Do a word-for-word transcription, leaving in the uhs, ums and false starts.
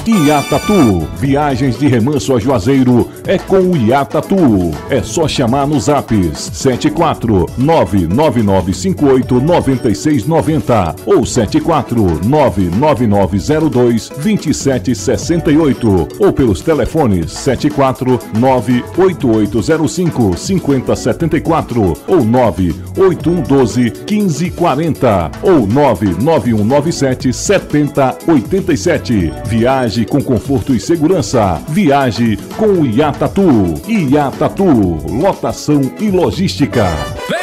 Iatatu, viagens de Remanso a Juazeiro é com o Iatatu. É só chamar nos zaps sete quatro nove nove nove cinco oito nove seis nove zero ou sete quatro nove nove nove zero dois dois sete seis oito ou pelos telefones sete quatro nove oito oito zero cinco cinco zero sete quatro ou nove oito um um doze quinze quarenta ou nove nove um nove sete sete zero oito sete. Viaje com conforto e segurança. Viaje com o Iatatu. Iatatu, lotação e logística.